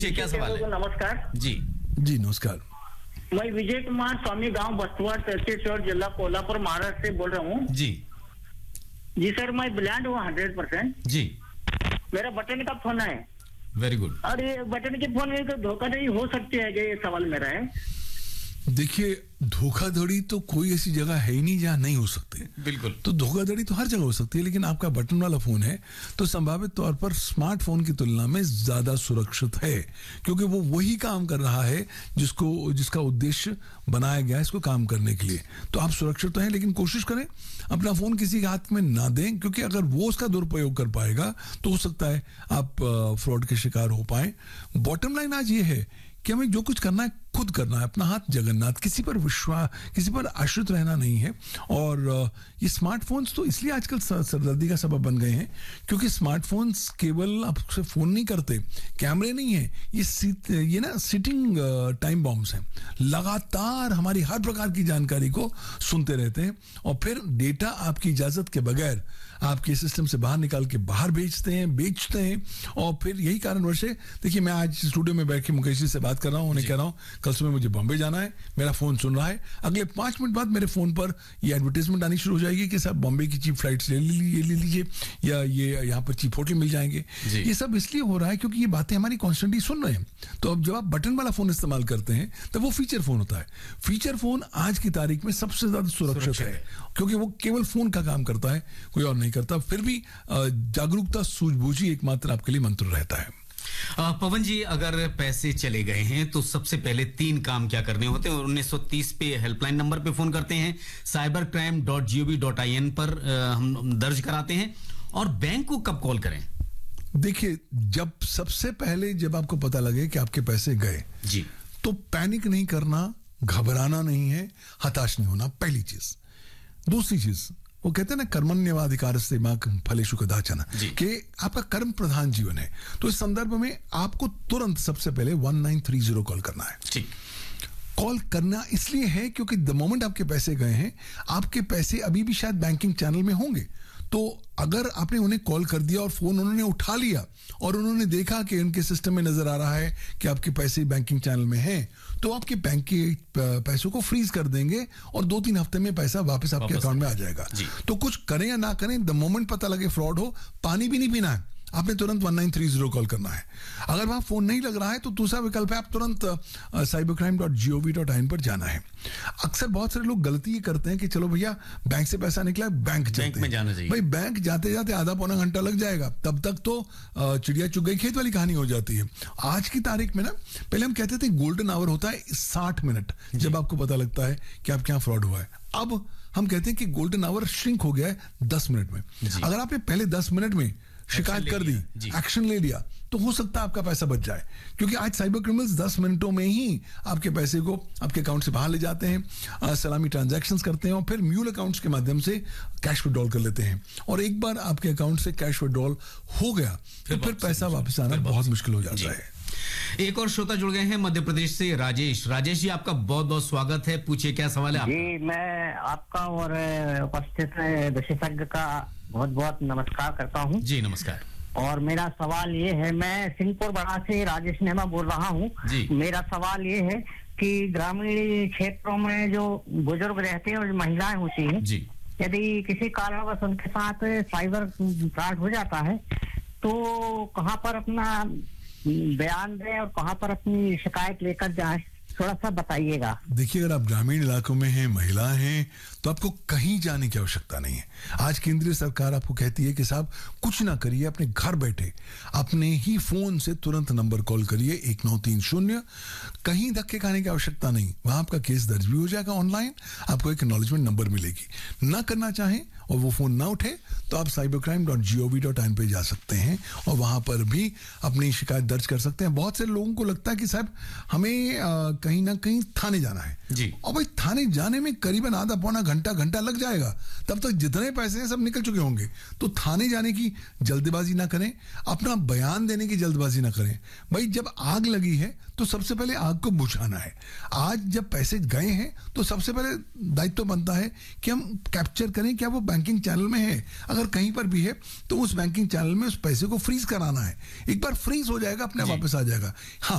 क्या सवाल है? नमस्कार जी नमस्कार। मैं विजय कुमार स्वामी गांव बस्तवाड़ तहसील जिला कोल्हापुर महाराष्ट्र से बोल रहा हूँ। जी सर, मैं ब्लाइंड हूँ 100%। जी, मेरा बटन का फोन है। Very good. और ये बटन के फोन में तो धोखाधड़ी हो सकती है, ये सवाल मेरा है। देखिए, धोखाधड़ी तो कोई ऐसी जगह है ही नहीं जहां नहीं हो सकती। बिल्कुल। तो धोखाधड़ी तो हर जगह हो सकती है, लेकिन आपका बटन वाला फोन है तो संभावित तौर पर स्मार्टफोन की तुलना में ज्यादा सुरक्षित है, क्योंकि वो वही काम कर रहा है जिसका उद्देश्य बनाया गया है इसको काम करने के लिए। तो आप सुरक्षित तो हैं, लेकिन कोशिश करें अपना फोन किसी के हाथ में ना दें, क्योंकि अगर वो उसका दुरुपयोग कर पाएगा तो हो सकता है आप फ्रॉड के शिकार हो पाए। बॉटम लाइन आज ये है कि हमें जो कुछ करना है खुद करना है, अपना हाथ जगन्नाथ, किसी पर आश्रित रहना नहीं है। और ये स्मार्टफोन्स तो इसलिए आजकल सरदर्दी का सबब बन गए हैं, क्योंकि स्मार्टफोन्स केवल आपसे फोन नहीं करते, कैमरे नहीं है, ये ना सिटिंग टाइम बॉम्ब्स हैं, लगातार हमारी हर प्रकार की जानकारी को सुनते रहते हैं और फिर डेटा आपकी इजाजत के बगैर आपके सिस्टम से बाहर निकाल के बाहर बेचते हैं। और फिर यही कारणवश है, देखिए मैं आज स्टूडियो में बैठ के मुकेश जी से बात कर रहा हूँ, उन्हें कह रहा हूँ कल सुबह मुझे बॉम्बे जाना है, मेरा फोन सुन रहा है, अगले 5 मिनट बाद मेरे फोन पर ये एडवर्टाइजमेंट आनी शुरू हो जाएगी कि साहब बॉम्बे की चीप फ्लाइट्स ले लीजिए, या ये यहाँ पर चीप होटल मिल जाएंगे। ये सब इसलिए हो रहा है क्योंकि ये बातें हमारी कॉन्स्टेंटली सुन रहे हैं। तो अब जब आप बटन वाला फोन इस्तेमाल करते हैं तो वो फीचर फोन होता है। फीचर फोन आज की तारीख में सबसे ज्यादा सुरक्षित है, क्योंकि वो केवल फोन का काम करता है, कोई और नहीं करता। फिर भी जागरूकता, सूझबूझ ही एकमात्र आपके लिए मंत्र रहता है। पवन जी, अगर पैसे चले गए हैं तो सबसे पहले 3 काम क्या करने होते हैं? 1930 पे हेल्पलाइन नंबर पे फोन करते हैं, cybercrime.gov.in पर हम दर्ज कराते हैं, और बैंक को कब कॉल करें? देखिए, जब सबसे पहले जब आपको पता लगे कि आपके पैसे गए जी, तो पैनिक नहीं करना, घबराना नहीं है, हताश नहीं होना, पहली चीज। दूसरी चीज, वो कहते हैं ना कर्मण्यवाधिकार से मां फलेषु कदाचन, कि आपका कर्म प्रधान जीवन है। तो इस संदर्भ में आपको तुरंत सबसे पहले 1930 कॉल करना है। ठीक, कॉल करना इसलिए है क्योंकि द मोमेंट आपके पैसे गए हैं, आपके पैसे अभी भी शायद बैंकिंग चैनल में होंगे। तो अगर आपने उन्हें कॉल कर दिया और फोन उन्होंने उठा लिया और उन्होंने देखा कि उनके सिस्टम में नजर आ रहा है कि आपके पैसे बैंकिंग चैनल में हैं, तो आपके बैंक के पैसों को फ्रीज कर देंगे और 2-3 हफ्ते में पैसा वापस आपके अकाउंट में आ जाएगा। तो कुछ करें या ना करें, द मोमेंट पता लगे फ्रॉड हो, पानी भी नहीं पीना है, आपने तुरंत 1930 कॉल करना है। अगर वहां फोन नहीं लग रहा है तो दूसरा विकल्प है, आप तुरंत cybercrime.gov.in पर जाना है। अक्सर बहुत सारे लोग गलती ये करते हैं कि चलो भैया बैंक से पैसा निकला, बैंक में जाना चाहिए। भाई बैंक जाते जाते आधा पौना घंटा लग जाएगा, तब तक तो चिड़िया चुग गई खेत वाली कहानी हो जाती है। आज की तारीख में ना, पहले हम कहते थे गोल्डन आवर होता है 60 मिनट जब आपको पता लगता है कि आपके यहाँ फ्रॉड हुआ है। अब हम कहते हैं कि गोल्डन आवर श्रिंक हो गया है 10 मिनट में। अगर आपने पहले 10 मिनट में शिकायत कर दी, एक्शन ले लिया, तो हो सकता है आपका पैसा बच जाए, क्योंकि आज साइबर क्रिमिनल्स 10 मिनटों में ही आपके पैसे को आपके अकाउंट से बाहर ले जाते हैं, सलामी ट्रांजैक्शंस करते हैं और फिर म्यूल अकाउंट्स के माध्यम से कैश विड्रॉल कर लेते हैं। और एक बार आपके अकाउंट से कैश विड्रॉल हो गया तो फिर पैसा वापस आना बहुत मुश्किल हो जाता है। एक और श्रोता जुड़ गए हैं मध्य प्रदेश से, राजेश। राजेश जी, आपका बहुत बहुत स्वागत है, पूछिए क्या सवाल है आपका? जी, मैं आपका और उपस्थित विशेषज्ञ का बहुत बहुत नमस्कार करता हूं। जी नमस्कार। और मेरा सवाल ये है, मैं सिंहपुर बड़ा से राजेश नेमा बोल रहा हूं। मेरा सवाल ये है कि ग्रामीण क्षेत्रों में जो बुजुर्ग रहते हैं और महिलाएं होती हैं, यदि किसी कारणवश उनके साथ साइबर फ्रॉड हो जाता है तो कहां पर अपना बयान दें और कहां पर अपनी शिकायत लेकर जाए, थोड़ा सा बताइएगा। देखिए, अगर आप ग्रामीण इलाकों में हैं, महिला हैं, तो आपको कहीं जाने की आवश्यकता नहीं है। आज केंद्रीय सरकार आपको कहती है कि साहब कुछ ना करिए, अपने घर बैठे अपने ही फोन से तुरंत नंबर कॉल करिए 1930, कहीं धक्के खाने की आवश्यकता नहीं। वहां आपका केस दर्ज भी हो जाएगा ऑनलाइन, आपको एक एक्नॉलेजमेंट नंबर मिलेगी। ना करना चाहें और वो फोन ना उठे तो आप cybercrime.gov.in पे जा सकते हैं और वहां पर भी अपनी शिकायत दर्ज कर सकते हैं। बहुत से लोगों को लगता है कि साहब हमें कहीं ना कहीं थाने जाना है जी। और भाई थाने जाने में करीबन आधा पौना घंटा लग जाएगा, तब तक जितने पैसे हैं सब निकल चुके होंगे। तो थाने जाने की जल्दबाजी ना करें, अपना बयान देने की जल्दबाजी ना करें। भाई जब आग लगी है तो सबसे पहले आग को बुझाना है। आज जब पैसे गए हैं तो सबसे पहले दायित्व बनता है कि हम कैप्चर करें क्या वो बैंकिंग चैनल में है। अगर कहीं पर भी है तो उस बैंकिंग चैनल में उस पैसे को फ्रीज कराना है। एक बार फ्रीज हो जाएगा अपने वापस आ जाएगा। हाँ,